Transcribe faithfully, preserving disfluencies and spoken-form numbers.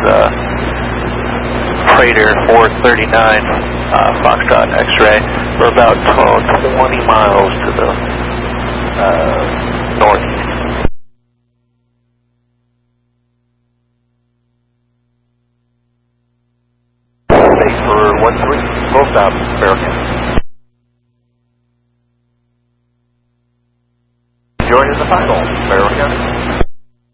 uh, Prater four thirty-nine, uh, Foxtrot X-ray. We're about twenty miles to the uh, northeast. Base for one three, full stop, American. Joining the final.